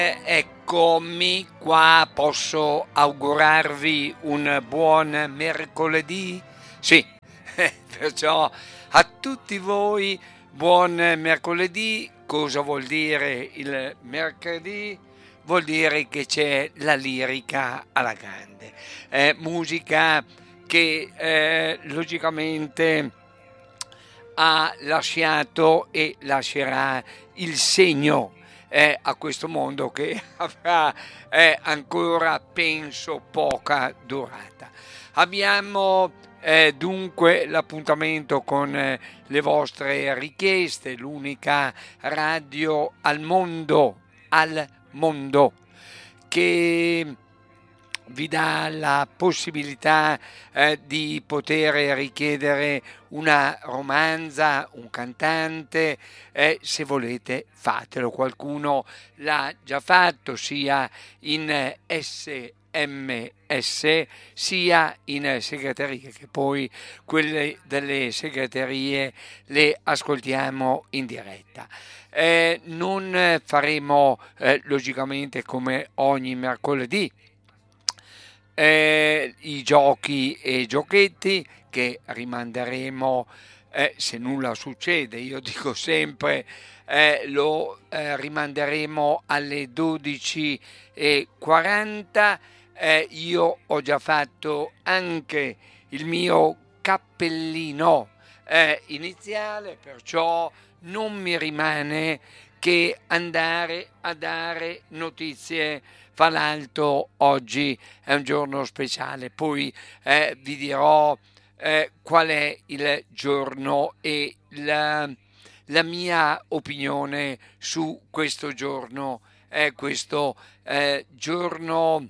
Eccomi qua, posso augurarvi un buon mercoledì? Sì, perciò a tutti voi buon mercoledì. Cosa vuol dire il mercoledì? Vuol dire che c'è la lirica alla grande, musica che logicamente ha lasciato e lascerà il segno a questo mondo che avrà ancora, penso, poca durata. Abbiamo dunque l'appuntamento con le vostre richieste, l'unica radio al mondo che vi dà la possibilità di poter richiedere una romanza, un cantante, se volete fatelo. Qualcuno l'ha già fatto sia in SMS sia in segreterie, che poi quelle delle segreterie le ascoltiamo in diretta. Non faremo logicamente come ogni mercoledì i giochi e giochetti che rimanderemo se nulla succede, io dico sempre lo rimanderemo alle 12:40. Io ho già fatto anche il mio cappellino iniziale, perciò non mi rimane che andare a dare notizie. Fra l'altro oggi è un giorno speciale, poi vi dirò qual è il giorno e la mia opinione su questo giorno. È questo giorno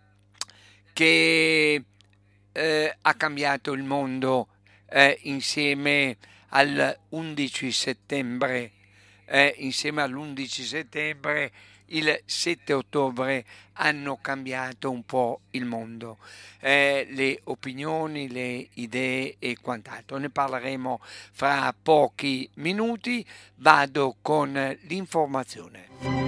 che ha cambiato il mondo insieme all'11 settembre. Insieme all'11 settembre, il 7 ottobre hanno cambiato un po' il mondo, le opinioni, le idee e quant'altro. Ne parleremo fra pochi minuti. Vado con l'informazione.